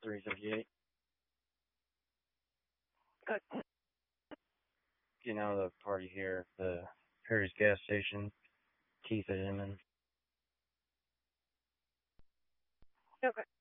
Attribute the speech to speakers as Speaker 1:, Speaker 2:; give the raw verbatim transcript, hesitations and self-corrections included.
Speaker 1: three thirty-eight.
Speaker 2: Good.
Speaker 1: You know the party here, the Harry's gas station, Keith and Emmons.
Speaker 2: Okay.